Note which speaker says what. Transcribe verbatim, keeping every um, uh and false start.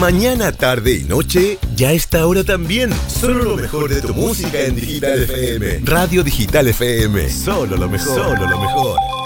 Speaker 1: Mañana, tarde y noche, ya está hora también. Solo lo mejor de tu música en Digital F M. Radio Digital F M. Solo lo mejor. Solo lo mejor.